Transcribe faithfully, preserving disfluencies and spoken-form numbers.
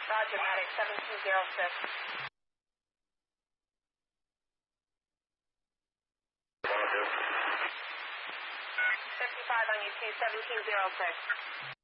Roger, Medic seven two zero six. fifty-five on you two, seven two zero six.